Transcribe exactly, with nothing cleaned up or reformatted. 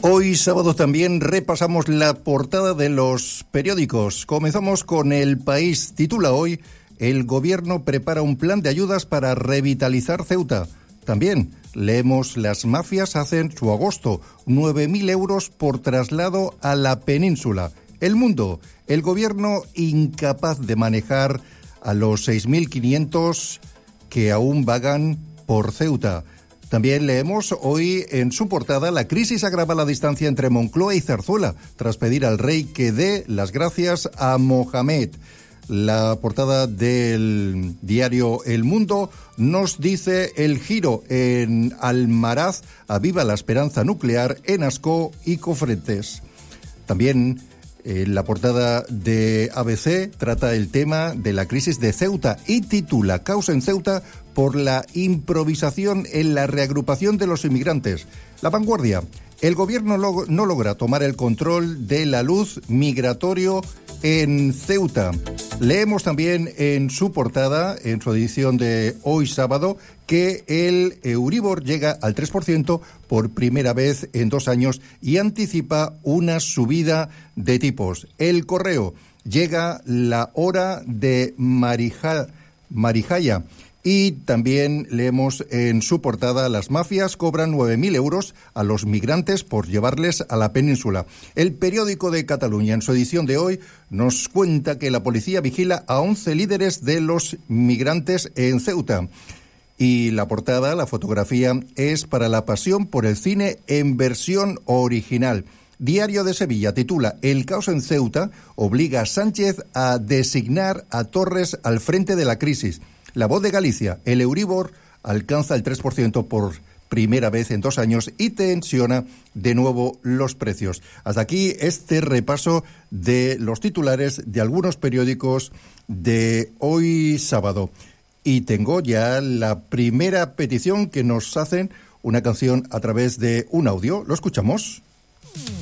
Hoy sábado también repasamos la portada de los periódicos. Comenzamos con El País. Titula hoy: el gobierno prepara un plan de ayudas para revitalizar Ceuta. También leemos: las mafias hacen su agosto, nueve mil euros por traslado a la península. El Mundo: el gobierno incapaz de manejar a los seis mil quinientos que aún vagan por Ceuta. También leemos hoy en su portada: la crisis agrava la distancia entre Moncloa y Zarzuela, tras pedir al rey que dé las gracias a Mohamed. La portada del diario El Mundo nos dice: el giro en Almaraz aviva la esperanza nuclear en Ascó y Cofrentes. También eh, la portada de A B C trata el tema de la crisis de Ceuta y titula: causa en Ceuta por la improvisación en la reagrupación de los inmigrantes. La Vanguardia: el gobierno log- no logra tomar el control de la luz migratorio en Ceuta. Leemos también en su portada, en su edición de hoy sábado, que el Euribor llega al tres por ciento por primera vez en dos años y anticipa una subida de tipos. El Correo: llega la hora de Marija, Marijaya. Y también leemos en su portada: las mafias cobran nueve mil euros a los migrantes por llevarles a la península. El Periódico de Cataluña, en su edición de hoy, nos cuenta que la policía vigila a once líderes de los migrantes en Ceuta. Y la portada, la fotografía, es para la pasión por el cine en versión original. Diario de Sevilla titula: el caos en Ceuta obliga a Sánchez a designar a Torres al frente de la crisis. La Voz de Galicia: el Euribor alcanza el tres por ciento por primera vez en dos años y tensiona de nuevo los precios. Hasta aquí este repaso de los titulares de algunos periódicos de hoy sábado. Y tengo ya la primera petición que nos hacen, una canción a través de un audio. ¿Lo escuchamos?